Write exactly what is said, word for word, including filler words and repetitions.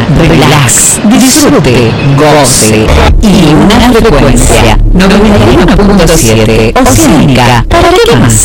relax, disfrute, goce y una frecuencia noventa y uno punto siete Oceánica. ¿Para qué más?